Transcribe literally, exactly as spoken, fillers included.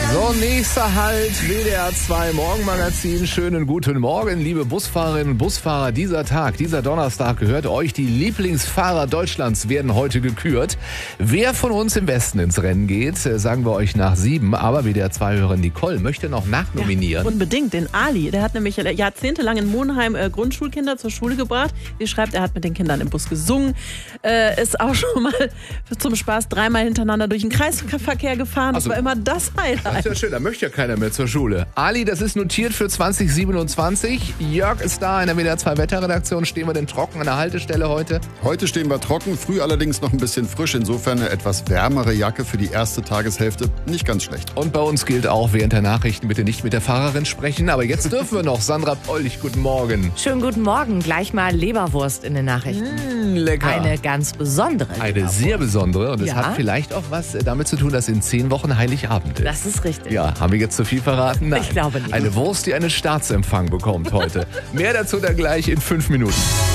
So, nächster Halt, W D R zwei Morgenmagazin. Schönen guten Morgen, liebe Busfahrerinnen und Busfahrer. Dieser Tag, dieser Donnerstag gehört euch. Die Lieblingsfahrer Deutschlands werden heute gekürt. Wer von uns im Westen ins Rennen geht, sagen wir euch nach sieben. Aber W D R zwei-Hörerin Nicole möchte noch nachnominieren. Ja, unbedingt, den Ali. Der hat nämlich jahrzehntelang in Monheim äh, Grundschulkinder zur Schule gebracht. Sie schreibt, er hat mit den Kindern im Bus gesungen. Äh, ist auch schon mal zum Spaß dreimal hintereinander durch den Kreisverkehr gefahren. Das Also, war immer das Highlight. Das ist ja schön, da möchte ja keiner mehr zur Schule. Ali, das ist notiert für zwanzig siebenundzwanzig. Jörg ist da in der W D R zwei Wetterredaktion. Stehen wir denn trocken an der Haltestelle heute? Heute stehen wir trocken, früh allerdings noch ein bisschen frisch. Insofern eine etwas wärmere Jacke für die erste Tageshälfte. Nicht ganz schlecht. Und bei uns gilt auch während der Nachrichten bitte nicht mit der Fahrerin sprechen. Aber jetzt dürfen wir noch. Sandra Pollich, guten Morgen. Schönen guten Morgen. Gleich mal Leberwurst in den Nachrichten. Mmh, lecker. Eine ganz besondere Eine Leberwurst. sehr besondere. Und es Ja. hat vielleicht auch was damit zu tun, dass in zehn Wochen Heiligabend ist. Das ist richtig. Ja, haben wir jetzt zu viel verraten? Nein. Ich glaube nicht. Eine Wurst, die einen Staatsempfang bekommt heute. Mehr dazu dann gleich in fünf Minuten.